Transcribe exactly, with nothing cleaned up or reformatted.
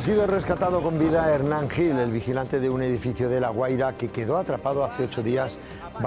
sido rescatado con vida Hernán Gil, el vigilante de un edificio de La Guaira que quedó atrapado hace ocho días